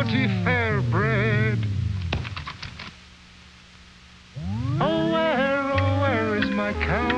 pretty fair bread. Oh, where is my cow?